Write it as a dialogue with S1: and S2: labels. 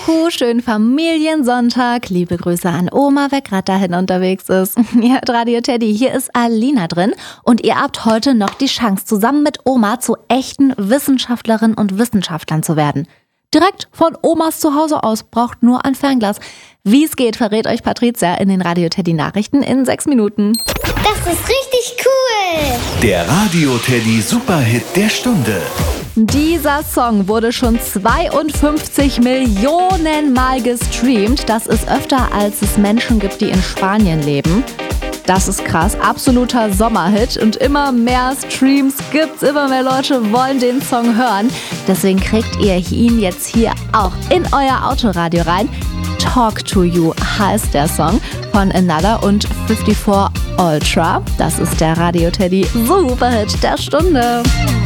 S1: Schönen Familiensonntag. Liebe Grüße an Oma, wer gerade dahin unterwegs ist. Ihr hört Radio Teddy, hier ist Alina drin. Und ihr habt heute noch die Chance, zusammen mit Oma zu echten Wissenschaftlerinnen und Wissenschaftlern zu werden. Direkt von Omas Zuhause aus, braucht nur ein Fernglas. Wie es geht, verrät euch Patricia in den Radio Teddy Nachrichten in 6 Minuten.
S2: Das ist richtig cool!
S3: Der Radio Teddy Superhit der Stunde.
S1: Dieser Song wurde schon 52 Millionen Mal gestreamt. Das ist öfter, als es Menschen gibt, die in Spanien leben. Das ist krass, absoluter Sommerhit und immer mehr Streams gibt's, immer mehr Leute wollen den Song hören. Deswegen kriegt ihr ihn jetzt hier auch in euer Autoradio rein. Talk to You heißt der Song von Another und 54 Ultra. Das ist der Radio Teddy Superhit der Stunde.